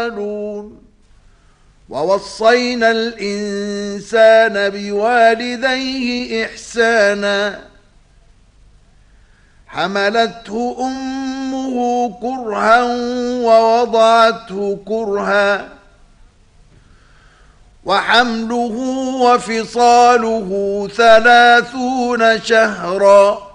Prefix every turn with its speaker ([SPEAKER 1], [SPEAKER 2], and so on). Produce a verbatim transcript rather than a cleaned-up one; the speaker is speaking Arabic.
[SPEAKER 1] ووصينا الإنسان بوالديه إحسانا حملته أمه كرها ووضعته كرها وحمله وفصاله ثلاثون شهرا